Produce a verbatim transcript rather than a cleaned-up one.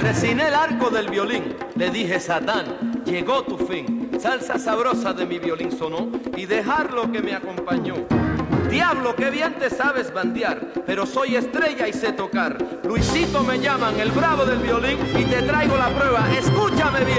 Resiné el arco del violín, le dije: Satán, llegó tu fin. Salsa sabrosa de mi violín sonó y dejarlo que me acompañó. Diablo, qué bien te sabes bandear, pero soy estrella y sé tocar. Luisito me llaman, el bravo del violín, y te traigo la prueba, escúchame bien.